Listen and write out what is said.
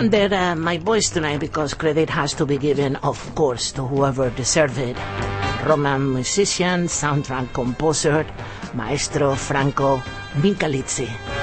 under my voice tonight because credit has to be given, of course, to whoever deserves it. Roman musician, soundtrack composer, Maestro Franco Michalizzi.